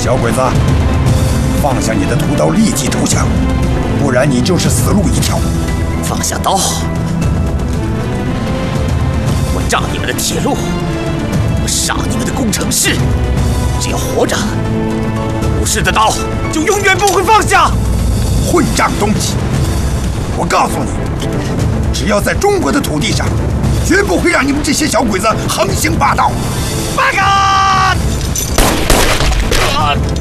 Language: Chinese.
小鬼子，放下你的屠刀，立即投降，不然你就是死路一条。 放下刀！我炸你们的铁路，我杀你们的工程师！只要活着，武士的刀就永远不会放下！ 混账东西！我告诉你，只要在中国的土地上，绝不会让你们这些小鬼子横行霸道！ 八嘎！